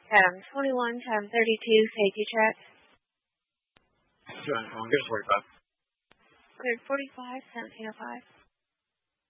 Adam 21, time 32, safety track. Good, here's 45. Cleared 45, 1705.